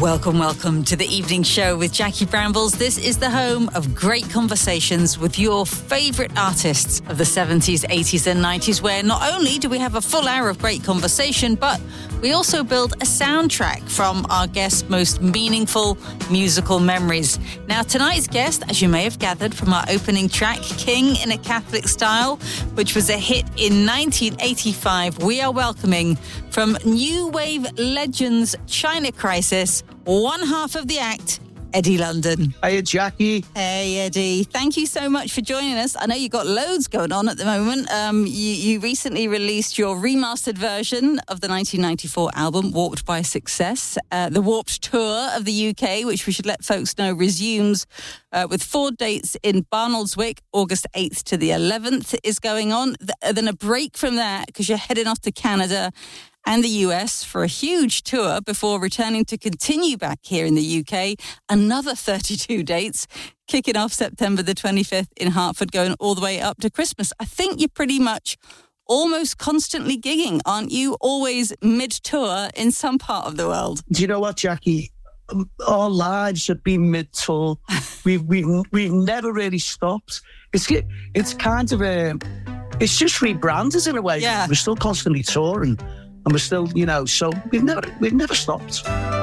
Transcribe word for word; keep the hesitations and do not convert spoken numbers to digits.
Welcome, welcome to the evening show with Jackie Brambles. This is the home of great conversations with your favourite artists of the seventies, eighties and nineties, where not only do we have a full hour of great conversation, but we also build a soundtrack from our guests' most meaningful musical memories. Now, tonight's guest, as you may have gathered from our opening track, King in a Catholic Style, which was a hit in nineteen eighty-five, we are welcoming from New Wave Legends China Crisis, one half of the act, Eddie London. Hiya, Jackie. Hey, Eddie. Thank you so much for joining us. I know you've got loads going on at the moment. Um, you, you recently released your remastered version of the nineteen ninety-four album, Warped by Success. Uh, the Warped Tour of the U K, which we should let folks know, resumes uh, with four dates in Barnoldswick, August eighth to the eleventh is going on. Th- then a break from that, because you're heading off to Canada and the U S for a huge tour before returning to continue back here in the U K. Another thirty-two dates, kicking off September the twenty-fifth in Hartford, going all the way up to Christmas. I think you're pretty much almost constantly gigging, aren't you? Always mid-tour in some part of the world. Do you know what, Jackie? Our lives have been mid-tour. we've, we've, we've never really stopped. It's, it's kind of a... It's just rebranded in a way. Yeah. We're still constantly touring. And we're still, you know, so we've never we've never stopped.